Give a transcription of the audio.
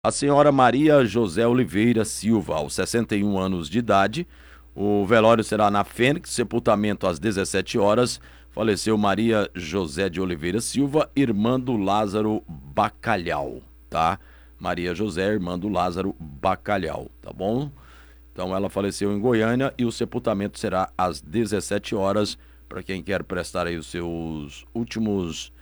A senhora Maria José Oliveira Silva, aos 61 anos de idade. O velório será na Fênix, sepultamento às 17 horas. Faleceu Maria José de Oliveira Silva, irmã do Lázaro Bacalhau, tá? Maria José, irmã do Lázaro Bacalhau, tá bom? Então ela faleceu em Goiânia e o sepultamento será às 17 horas, para quem quer prestar aí os seus últimos